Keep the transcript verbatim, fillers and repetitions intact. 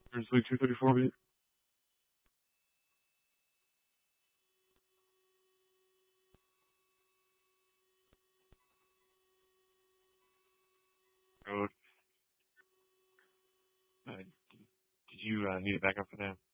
There's like two thirty-four beat. Code. Uh, did you uh, need it back up for that?